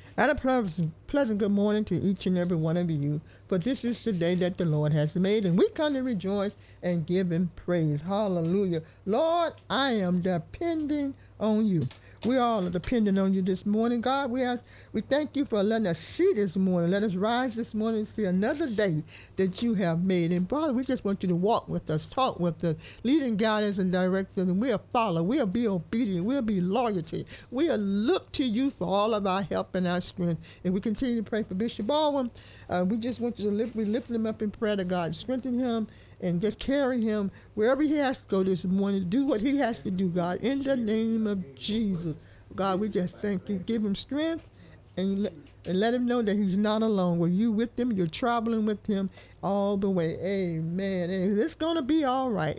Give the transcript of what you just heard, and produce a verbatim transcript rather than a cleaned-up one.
And a pleasant, pleasant good morning to each and every one of you. For this is the day that the Lord has made, and we come to rejoice and give Him praise. Hallelujah. Lord, I am depending on you. We all are depending on you this morning, God. We ask, we thank you for letting us see this morning. Let us rise this morning and see another day that you have made. And Father, we just want you to walk with us, talk with us, lead and guide us and direct us, and we'll follow. We'll be obedient. We'll be loyalty. We'll look to you for all of our help and our strength. And we continue to pray for Bishop Baldwin. Uh, we just want you to lift, we lift him up in prayer to God. Strengthen him and just carry him wherever he has to go this morning. Do what he has to do, God, in the name of Jesus. God, we just thank you. Give him strength and let, and let him know that he's not alone. When you with him, you're traveling with him all the way. Amen. And it's going to be all right.